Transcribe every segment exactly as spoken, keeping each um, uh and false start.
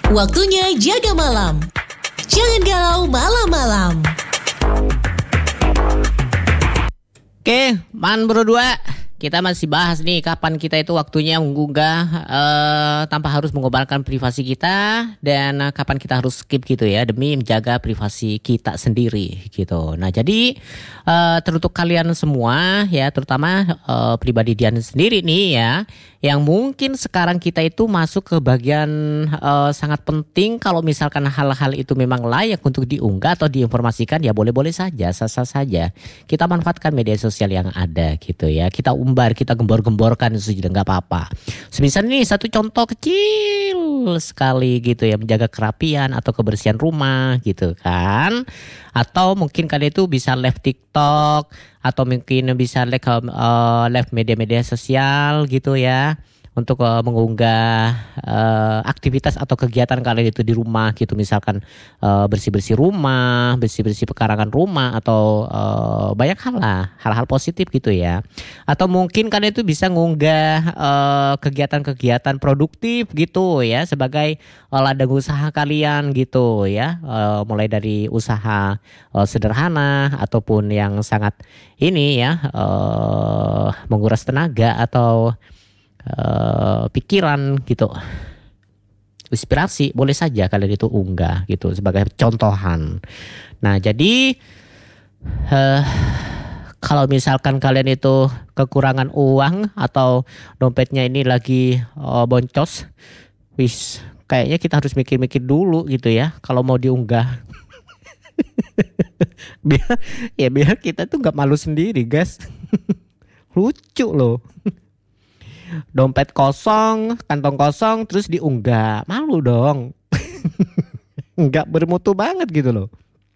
Waktunya jaga malam. Jangan galau malam-malam. Oke, Man Bro dua, kita masih bahas nih kapan kita itu waktunya mengunggah uh, tanpa harus mengobarkan privasi kita, dan uh, kapan kita harus skip gitu ya demi menjaga privasi kita sendiri gitu. Nah jadi uh, teruntuk kalian semua ya, terutama uh, pribadi Dian sendiri nih ya, yang mungkin sekarang kita itu masuk ke bagian uh, sangat penting. Kalau misalkan hal-hal itu memang layak untuk diunggah atau diinformasikan, ya boleh-boleh saja, sah-sah saja. Kita manfaatkan media sosial yang ada gitu ya. Kita umbar, kita gembor-gemborkan itu sudah nggak apa-apa. Semisal ini satu contoh kecil sekali gitu ya, menjaga kerapian atau kebersihan rumah gitu kan. Atau mungkin kalian itu bisa live TikTok, atau mungkin bisa live, uh, live media-media sosial gitu ya, untuk uh, mengunggah uh, aktivitas atau kegiatan kalian itu di rumah gitu. Misalkan uh, bersih-bersih rumah, bersih-bersih pekarangan rumah, atau uh, banyak hal lah, hal-hal positif gitu ya. Atau mungkin kalian itu bisa mengunggah uh, kegiatan-kegiatan produktif gitu ya, sebagai uh, ladang usaha kalian gitu ya. Uh, mulai dari usaha uh, sederhana ataupun yang sangat ini ya, uh, menguras tenaga atau Uh, pikiran gitu, inspirasi, boleh saja kalian itu unggah gitu sebagai contohan. Nah jadi uh, kalau misalkan kalian itu kekurangan uang atau dompetnya ini lagi uh, boncos, wis kayaknya kita harus mikir-mikir dulu gitu ya kalau mau diunggah. biar ya biar kita tuh nggak malu sendiri guys. Lucu loh. Dompet kosong, kantong kosong, terus diunggah, malu dong. Nggak bermutu banget gitu loh.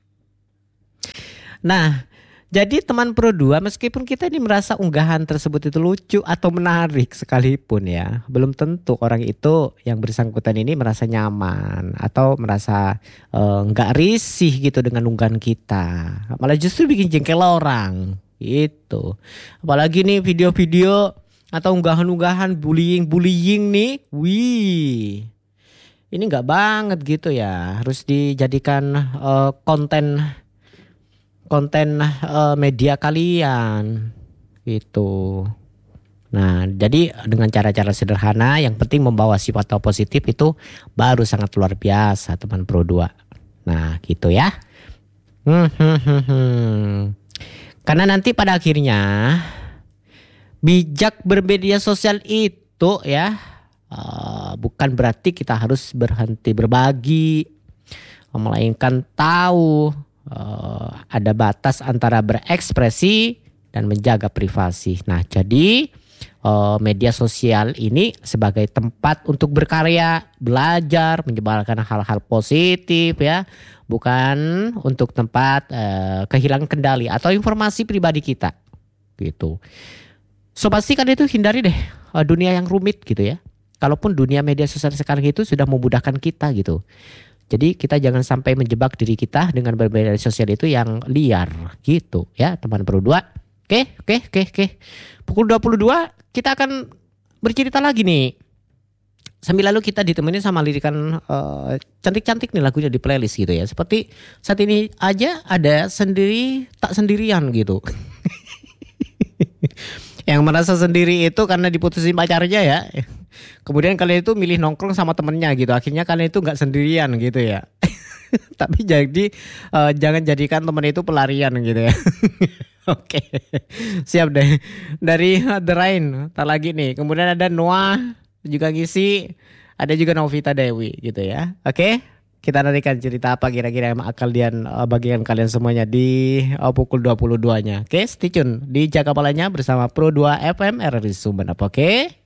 Nah, jadi teman Pro dua, meskipun kita ini merasa unggahan tersebut itu lucu atau menarik sekalipun ya, belum tentu orang itu yang bersangkutan ini merasa nyaman atau merasa uh, nggak risih gitu dengan unggahan kita. Malah justru bikin jengkel orang gitu. Apalagi nih video-video atau unggahan-unggahan bullying-bullying nih, wih, ini nggak banget gitu ya. Harus dijadikan uh, konten konten uh, media kalian gitu. Nah, jadi dengan cara-cara sederhana, yang penting membawa sifat positif, itu baru sangat luar biasa teman Pro dua. Nah, gitu ya. Hmm, hmm, hmm, hmm. Karena nanti pada akhirnya bijak bermedia sosial itu ya uh, bukan berarti kita harus berhenti berbagi, melainkan tahu uh, ada batas antara berekspresi dan menjaga privasi. Nah jadi uh, media sosial ini sebagai tempat untuk berkarya, belajar, menyebarkan hal-hal positif ya, bukan untuk tempat uh, kehilangan kendali atau informasi pribadi kita gitu. So pastikan itu hindari deh uh, dunia yang rumit gitu ya. Kalaupun dunia media sosial sekarang itu sudah memudahkan kita gitu. Jadi kita jangan sampai menjebak diri kita dengan bermedia sosial itu yang liar gitu ya teman Pro dua. Oke, oke, oke, oke. Pukul dua puluh dua kita akan bercerita lagi nih. Sambil lalu kita ditemani sama lirikan uh, cantik-cantik nih lagunya di playlist gitu ya. Seperti saat ini aja ada Sendiri Tak Sendirian gitu. Yang merasa sendiri itu karena diputusin pacarnya ya. Kemudian kalian itu milih nongkrong sama temennya gitu. Akhirnya kalian itu gak sendirian gitu ya. Tapi jadi uh, jangan jadikan temen itu pelarian gitu ya. Oke, siap deh. Dari uh, The Rain, ntar lagi nih. Kemudian ada Noah juga ngisi. Ada juga Novita Dewi gitu ya. Oke, kita nantikan cerita apa kira-kira yang akan kalian uh, bagikan kalian semuanya di uh, pukul dua puluh dua-nya. Oke, stay tune di Jaga Palanya bersama Pro dua F M R R I Sumber. Oke.